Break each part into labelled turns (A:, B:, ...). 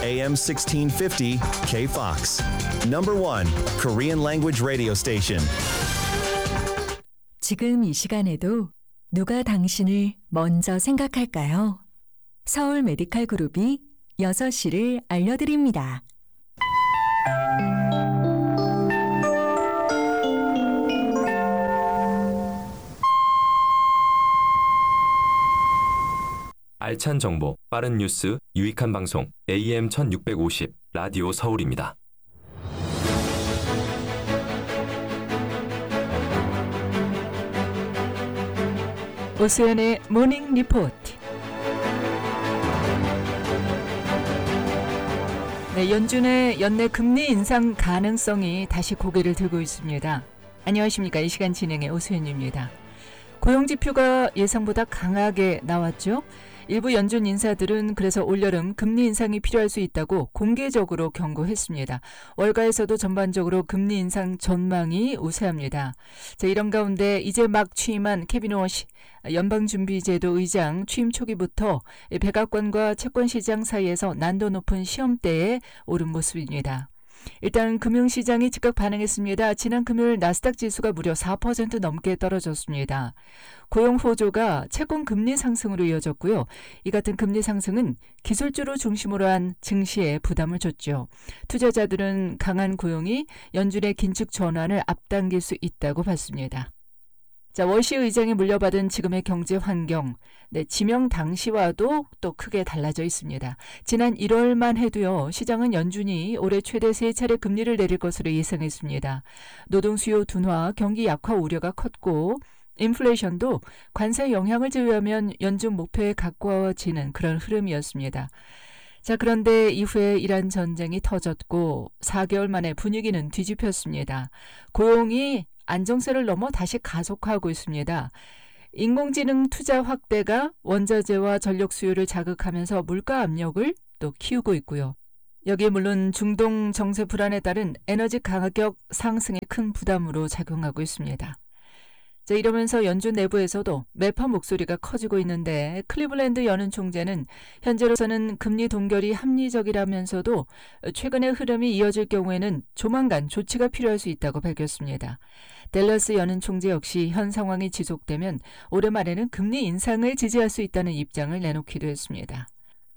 A: AM 1650 KFOX. Number 1 Korean language radio station.
B: 지금 이 시간에도 누가 당신을 먼저 생각할까요? 서울 메디칼 그룹이 6시를 알려드립니다.
C: 알찬 정보, 빠른 뉴스, 유익한 방송, AM 1650, 라디오 서울입니다.
B: 오수연의 모닝 리포트. 네, 연준의 연내 금리 인상 가능성이 다시 고개를 들고 있습니다. 안녕하십니까. 이 시간 진행의 오수연입니다. 고용지표가 예상보다 강하게 나왔죠. 일부 연준 인사들은 그래서 올여름 금리 인상이 필요할 수 있다고 공개적으로 경고했습니다. 월가에서도 전반적으로 금리 인상 전망이 우세합니다. 자, 이런 가운데 이제 막 취임한 케빈 워시 연방준비제도 의장 취임 초기부터 백악관과 채권시장 사이에서 난도 높은 시험대에 오른 모습입니다. 일단 금융시장이 즉각 반응했습니다. 지난 금요일 나스닥 지수가 무려 4% 넘게 떨어졌습니다. 고용 호조가 채권 금리 상승으로 이어졌고요. 이 같은 금리 상승은 기술주를 중심으로 한 증시에 부담을 줬죠. 투자자들은 강한 고용이 연준의 긴축 전환을 앞당길 수 있다고 봤습니다. 자, 워시 의장이 물려받은 지금의 경제 환경, 지명 당시와도 또 크게 달라져 있습니다. 지난 1월만 해도요, 시장은 연준이 올해 최대 3차례 금리를 내릴 것으로 예상했습니다. 노동 수요 둔화, 경기 약화 우려가 컸고, 인플레이션도 관세 영향을 제외하면 연준 목표에 가까워지는 그런 흐름이었습니다. 자, 그런데 이후에 이란 전쟁이 터졌고 4개월 만에 분위기는 뒤집혔습니다. 고용이 안정세를 넘어 다시 가속화하고 있습니다. 인공지능 투자 확대가 원자재와 전력 수요를 자극하면서 물가 압력을 또 키우고 있고요. 여기에 물론 중동 정세 불안에 따른 에너지 가격 상승이 큰 부담으로 작용하고 있습니다. 자, 이러면서 연준 내부에서도 매파 목소리가 커지고 있는데 클리블랜드 연은 총재는 현재로서는 금리 동결이 합리적이라면서도 최근의 흐름이 이어질 경우에는 조만간 조치가 필요할 수 있다고 밝혔습니다. 댈러스 연은 총재 역시 현 상황이 지속되면 올해 말에는 금리 인상을 지지할 수 있다는 입장을 내놓기도 했습니다.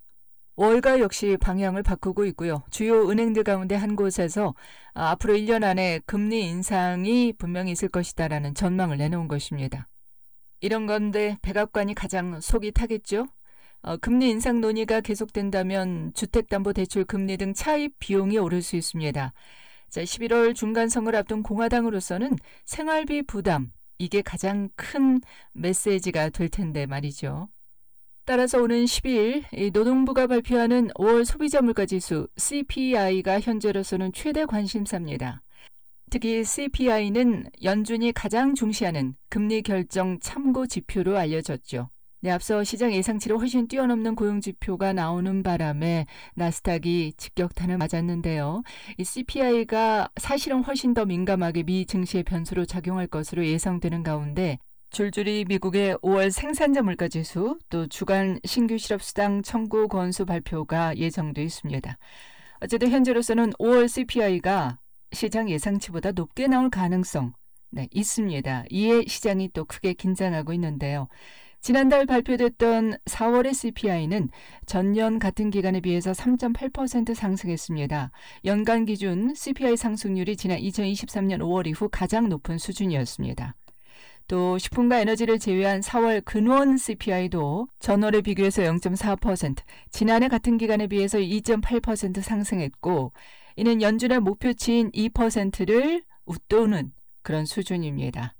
B: 월가 역시 방향을 바꾸고 있고요. 주요 은행들 가운데 한 곳에서 앞으로 1년 안에 금리 인상이 분명히 있을 것이다라는 전망을 내놓은 것입니다. 이런 건데 백악관이 가장 속이 타겠죠. 금리 인상 논의가 계속된다면 주택담보대출 금리 등 차입 비용이 오를 수 있습니다. 자, 11월 중간선거를 앞둔 공화당으로서는 생활비 부담, 이게 가장 큰 메시지가 될 텐데 말이죠. 따라서 오는 10일 노동부가 발표하는 5월 소비자 물가지수 CPI가 현재로서는 최대 관심사입니다. 특히 CPI는 연준이 가장 중시하는 금리 결정 참고 지표로 알려졌죠. 네, 앞서 시장 예상치를 훨씬 뛰어넘는 고용지표가 나오는 바람에 나스닥이 직격탄을 맞았는데요. 이 CPI가 사실은 훨씬 더 민감하게 미 증시의 변수로 작용할 것으로 예상되는 가운데 줄줄이 미국의 5월 생산자 물가지수 또 주간 신규 실업수당 청구 건수 발표가 예정돼 있습니다. 어쨌든 현재로서는 5월 CPI가 시장 예상치보다 높게 나올 가능성 있습니다. 이에 시장이 또 크게 긴장하고 있는데요. 지난달 발표됐던 4월의 CPI는 전년 같은 기간에 비해서 3.8% 상승했습니다. 연간 기준 CPI 상승률이 지난 2023년 5월 이후 가장 높은 수준이었습니다. 또 식품과 에너지를 제외한 4월 근원 CPI도 전월에 비교해서 0.4%, 지난해 같은 기간에 비해서 2.8% 상승했고 이는 연준의 목표치인 2%를 웃도는 그런 수준입니다.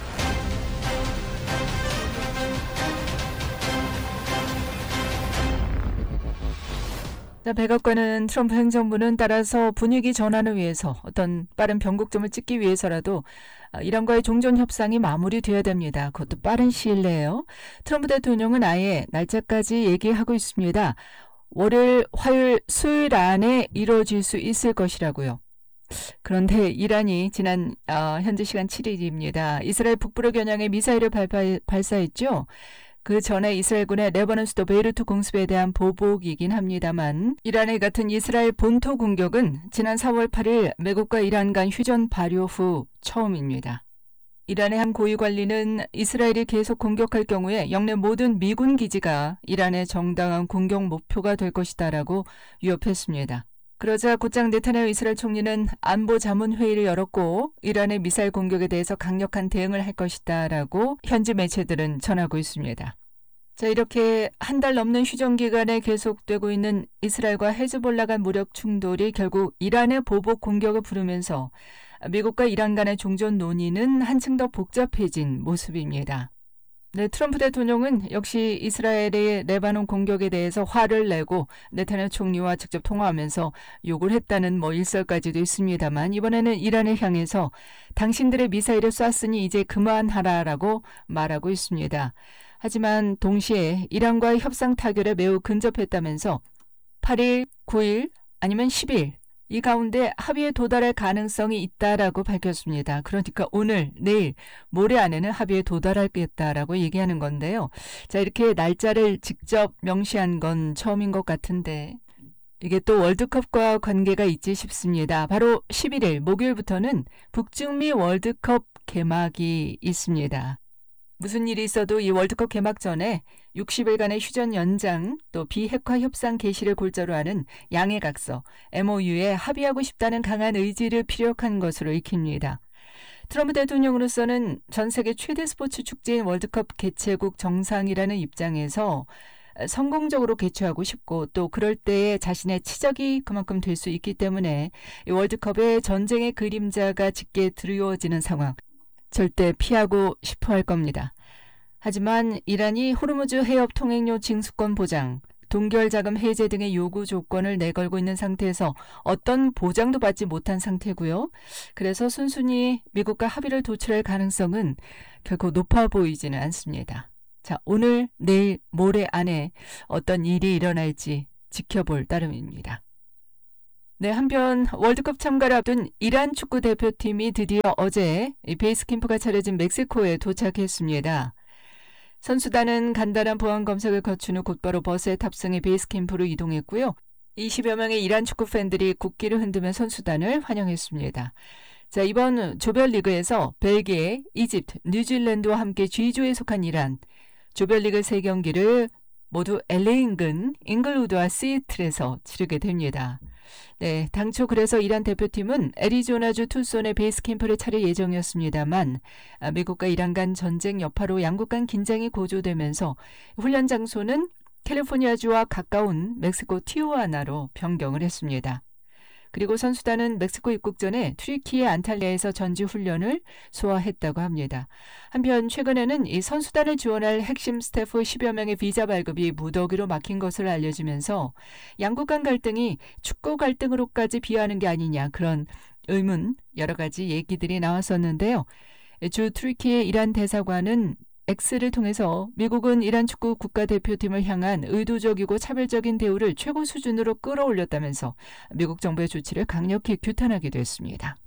B: 백악관은 트럼프 행정부는 따라서 분위기 전환을 위해서 어떤 빠른 변곡점을 찍기 위해서라도 이란과의 종전 협상이 마무리돼야 됩니다. 그것도 빠른 시일 내에요. 트럼프 대통령은 아예 날짜까지 얘기하고 있습니다. 월요일, 화요일, 수요일 안에 이루어질 수 있을 것이라고요. 그런데 이란이 지난 현지 시간 7일입니다. 이스라엘 북부를 겨냥해 미사일을 발사했죠. 그 전에 이스라엘군의 레바논 수도 베이루트 공습에 대한 보복이긴 합니다만 이란의 같은 이스라엘 본토 공격은 지난 4월 8일 미국과 이란 간 휴전 발효 후 처음입니다. 이란의 한 고위 관리는 이스라엘이 계속 공격할 경우에 영내 모든 미군 기지가 이란의 정당한 공격 목표가 될 것이다라고 위협했습니다. 그러자 곧장 네타냐후 이스라엘 총리는 안보 자문 회의를 열었고 이란의 미사일 공격에 대해서 강력한 대응을 할 것이다라고 현지 매체들은 전하고 있습니다. 자, 이렇게 한 달 넘는 휴전 기간에 계속되고 있는 이스라엘과 헤즈볼라 간 무력 충돌이 결국 이란의 보복 공격을 부르면서 미국과 이란 간의 종전 논의는 한층 더 복잡해진 모습입니다. 네, 트럼프 대통령은 역시 이스라엘의 레바논 공격에 대해서 화를 내고 네타냐후 총리와 직접 통화하면서 욕을 했다는 일설까지도 있습니다만 이번에는 이란을 향해서 당신들의 미사일을 쐈으니 이제 그만하라라고 말하고 있습니다. 하지만 동시에 이란과의 협상 타결에 매우 근접했다면서 8일, 9일 아니면 10일 이 가운데 합의에 도달할 가능성이 있다라고 밝혔습니다. 그러니까 오늘, 내일, 모레 안에는 합의에 도달하겠다라고 얘기하는 건데요. 자, 이렇게 날짜를 직접 명시한 건 처음인 것 같은데 이게 또 월드컵과 관계가 있지 싶습니다. 바로 11일 목요일부터는 북중미 월드컵 개막이 있습니다. 무슨 일이 있어도 이 월드컵 개막 전에 60일간의 휴전 연장 또 비핵화 협상 개시를 골자로 하는 양해각서 MOU에 합의하고 싶다는 강한 의지를 피력한 것으로 익힙니다. 트럼프 대통령으로서는 전 세계 최대 스포츠 축제인 월드컵 개최국 정상이라는 입장에서 성공적으로 개최하고 싶고 또 그럴 때에 자신의 치적이 그만큼 될 수 있기 때문에 이 월드컵에 전쟁의 그림자가 짙게 드리워지는 상황 절대 피하고 싶어 할 겁니다. 하지만 이란이 호르무즈 해협 통행료 징수권 보장, 동결 자금 해제 등의 요구 조건을 내걸고 있는 상태에서 어떤 보장도 받지 못한 상태고요. 그래서 순순히 미국과 합의를 도출할 가능성은 결코 높아 보이지는 않습니다. 자, 오늘, 내일, 모레 안에 어떤 일이 일어날지 지켜볼 따름입니다. 네, 한편 월드컵 참가를 앞둔 이란 축구 대표팀이 드디어 어제 베이스 캠프가 차려진 멕시코에 도착했습니다. 선수단은 간단한 보안 검색을 거친 후 곧바로 버스에 탑승해 베이스 캠프로 이동했고요. 20여 명의 이란 축구 팬들이 국기를 흔들며 선수단을 환영했습니다. 자, 이번 조별리그에서 벨기에, 이집트, 뉴질랜드와 함께 G조에 속한 이란, 조별리그 3경기를 모두 LA 인근 잉글우드와 시애틀에서 치르게 됩니다. 네, 당초 그래서 이란 대표팀은 애리조나주 투손에 베이스 캠프를 차릴 예정이었습니다만 미국과 이란 간 전쟁 여파로 양국 간 긴장이 고조되면서 훈련 장소는 캘리포니아주와 가까운 멕시코 티후아나로 변경을 했습니다. 그리고 선수단은 멕시코 입국 전에 튀르키예 안탈리아에서 전지 훈련을 소화했다고 합니다. 한편 최근에는 이 선수단을 지원할 핵심 스태프 10여 명의 비자 발급이 무더기로 막힌 것으로 알려지면서 양국 간 갈등이 축구 갈등으로까지 비화하는 게 아니냐 그런 의문 여러 가지 얘기들이 나왔었는데요. 주 튀르키예 이란 대사관은 X를 통해서 미국은 이란 축구 국가대표팀을 향한 의도적이고 차별적인 대우를 최고 수준으로 끌어올렸다면서 미국 정부의 조치를 강력히 규탄하기도 했습니다.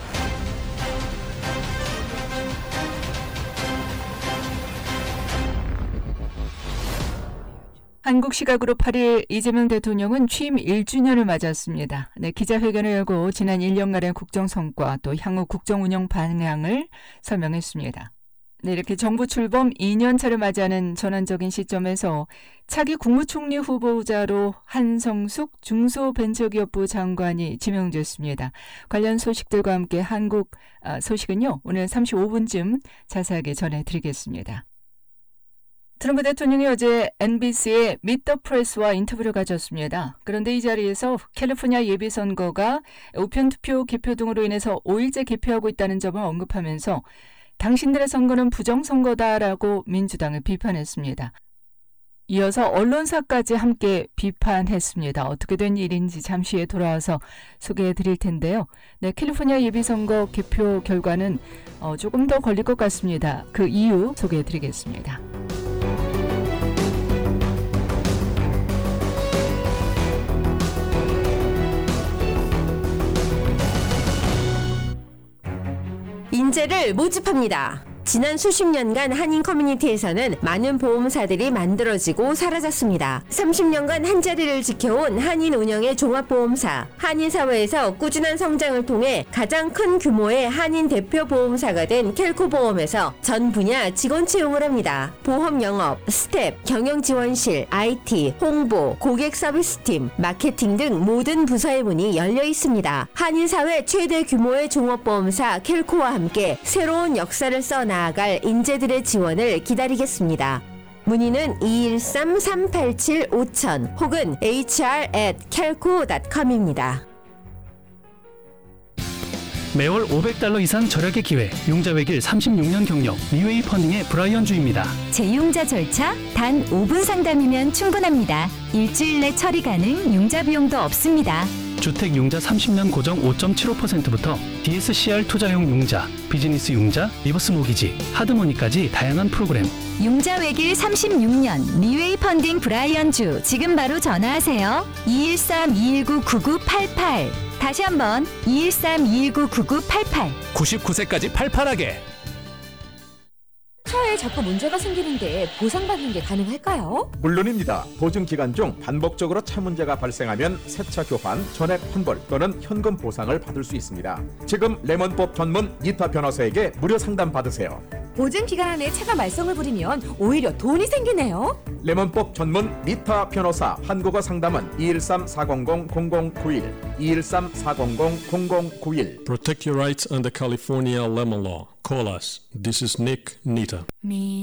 B: 한국 시각으로 8일 이재명 대통령은 취임 1주년을 맞았습니다. 네, 기자회견을 열고 지난 1년간의 국정 성과 또 향후 국정 운영 방향을 설명했습니다. 네, 이렇게 정부 출범 2년차를 맞이하는 전환적인 시점에서 차기 국무총리 후보자로 한성숙 중소벤처기업부 장관이 지명됐습니다. 관련 소식들과 함께 한국 소식은요, 오늘 35분쯤 자세하게 전해드리겠습니다. 트럼프 대통령이 어제 NBC의 미트 더 프레스와 인터뷰를 가졌습니다. 그런데 이 자리에서 캘리포니아 예비선거가 우편투표 개표 등으로 인해서 5일째 개표하고 있다는 점을 언급하면서 당신들의 선거는 부정선거다라고 민주당을 비판했습니다. 이어서 언론사까지 함께 비판했습니다. 어떻게 된 일인지 잠시 후에 돌아와서 소개해 드릴 텐데요. 네, 캘리포니아 예비선거 개표 결과는 조금 더 걸릴 것 같습니다. 그 이유 소개해 드리겠습니다.
D: 인재를 모집합니다. 지난 수십 년간 한인 커뮤니티에서는 많은 보험사들이 만들어지고 사라졌습니다. 30년간 한자리를 지켜온 한인 운영의 종합보험사, 한인 사회에서 꾸준한 성장을 통해 가장 큰 규모의 한인 대표 보험사가 된 켈코보험에서 전 분야 직원 채용을 합니다. 보험 영업, 스텝, 경영지원실, IT, 홍보, 고객 서비스팀, 마케팅 등 모든 부서의 문이 열려 있습니다. 한인 사회 최대 규모의 종합보험사 켈코와 함께 새로운 역사를 써 나아갈 인재들의 지원을 기다리겠습니다. 문의는 213-387-5000 혹은 hr@kelco.com입니다.
E: 매월 $500 이상 절약의 기회, 융자외길 36년 경력, 리웨이 펀딩의 브라이언 주입니다.
F: 재융자 절차 단 5분 상담이면 충분합니다. 일주일 내 처리 가능, 융자 비용도 없습니다.
E: 주택 융자 30년 고정 5.75%부터 DSCR 투자용 융자, 비즈니스 융자, 리버스 모기지, 하드머니까지 다양한 프로그램.
F: 융자 외길 36년 리웨이 펀딩 브라이언 주, 지금 바로 전화하세요. 213-219-9988. 다시 한번 213-219-9988.
G: 99세까지 팔팔하게.
H: 차에 자꾸 문제가 생기는데 보상받는 게 가능할까요?
I: 물론입니다. 보증 기간 중 반복적으로 차 문제가 발생하면 새차 교환, 전액 환불 또는 현금 보상을 받을 수 있습니다. 지금 레몬법 전문 니타 변호사에게 무료 상담 받으세요.
H: 보증 기간 안에 차가 말썽을 부리면 오히려 돈이 생기네요.
I: 레몬법 전문 니타 변호사 한국어 상담은 213-400-0091 213-400-0091.
J: Protect your rights under California lemon law. Call us. This is Nick Nita.